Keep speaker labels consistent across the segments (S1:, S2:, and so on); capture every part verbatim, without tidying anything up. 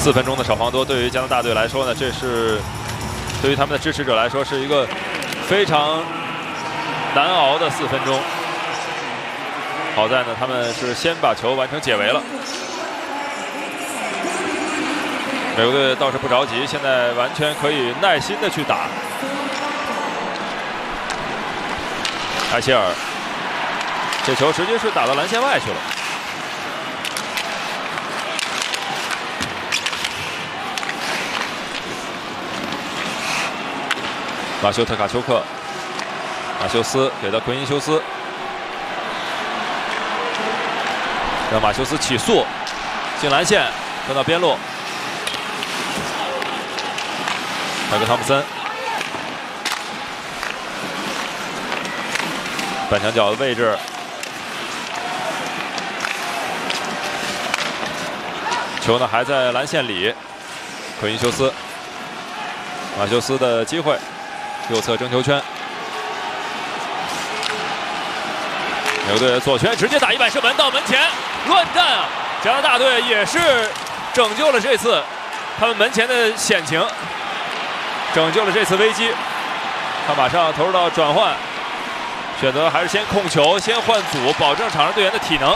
S1: 四分钟的少防多，对于加拿大队来说呢，这是对于他们的支持者来说是一个非常难熬的四分钟。好在呢，他们是先把球完成解围了。美国队倒是不着急，现在完全可以耐心的去打。埃希尔，这球直接是打到篮线外去了。马修特卡丘克，马修斯给到奎因修斯，让马修斯起速，进篮线，分到边路，麦克汤普森，半墙角的位置，球呢还在篮线里，奎因修斯，马修斯的机会。右侧争球圈，美国队左圈直接打一板射门到门前，乱弹啊！加拿大队也是拯救了这次他们门前的险情，拯救了这次危机。他马上投入到转换，选择还是先控球，先换组，保证场上队员的体能。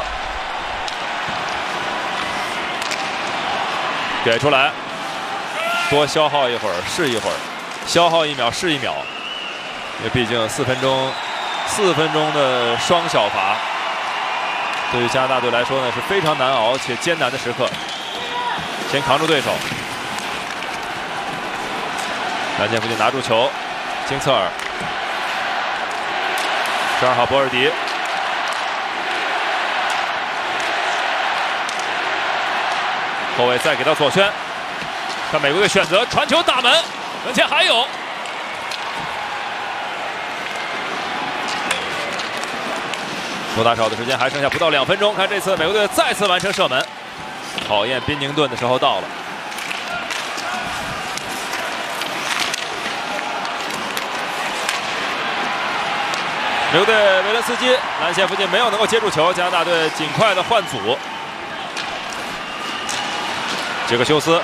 S1: 给出来，多消耗一会儿是一会儿。消耗一秒是一秒，因为毕竟四分钟，四分钟的双小罚，对于加拿大队来说呢是非常难熬且艰难的时刻。先扛住对手，篮线附近拿住球，金策尔，十二号博尔迪，后卫再给到左圈，看美国队选择传球打门。门前还有，多打少的时间还剩下不到两分钟。看这次美国队再次完成射门，考验宾宁顿的时候到了。美国队维伦斯基篮线附近没有能够接住球，加拿大队尽快的换组。杰克休斯